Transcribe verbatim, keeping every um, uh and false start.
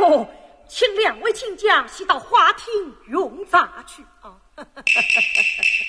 哟，请两位亲家先到花厅用茶去啊。